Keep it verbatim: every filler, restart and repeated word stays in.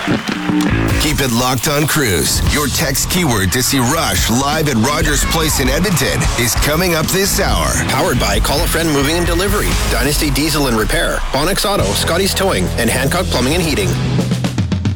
Keep it locked on Cruise. Your text keyword to see Rush live at Rogers Place in Edmonton is coming up this hour. Powered by Call a Friend Moving and Delivery, Dynasty Diesel and Repair, Bonix Auto, Scotty's Towing, and Hancock Plumbing and Heating.